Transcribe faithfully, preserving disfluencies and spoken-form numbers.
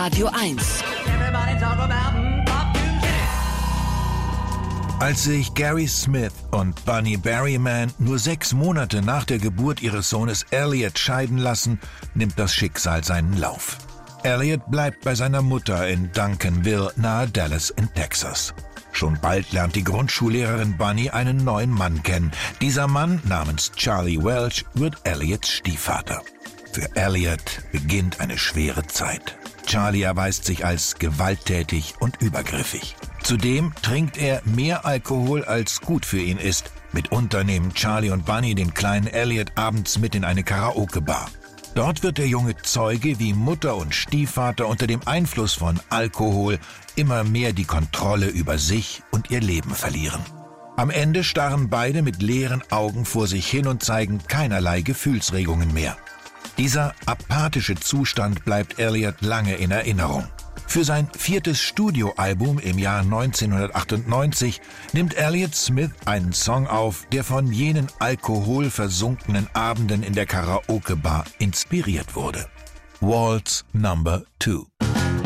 Radio eins. Als sich Gary Smith und Bunny Berryman nur sechs Monate nach der Geburt ihres Sohnes Elliot scheiden lassen, nimmt das Schicksal seinen Lauf. Elliot bleibt bei seiner Mutter in Duncanville nahe Dallas in Texas. Schon bald lernt die Grundschullehrerin Bunny einen neuen Mann kennen. Dieser Mann, namens Charlie Welch, wird Elliots Stiefvater. Für Elliot beginnt eine schwere Zeit. Charlie erweist sich als gewalttätig und übergriffig. Zudem trinkt er mehr Alkohol, als gut für ihn ist. Mitunter nehmen Charlie und Bunny den kleinen Elliot abends mit in eine Karaoke-Bar. Dort wird der Junge Zeuge, wie Mutter und Stiefvater unter dem Einfluss von Alkohol immer mehr die Kontrolle über sich und ihr Leben verlieren. Am Ende starren beide mit leeren Augen vor sich hin und zeigen keinerlei Gefühlsregungen mehr. Dieser apathische Zustand bleibt Elliot lange in Erinnerung. Für sein viertes Studioalbum im Jahr neunzehnhundertachtundneunzig nimmt Elliot Smith einen Song auf, der von jenen alkoholversunkenen Abenden in der Karaoke-Bar inspiriert wurde. Waltz Number Two.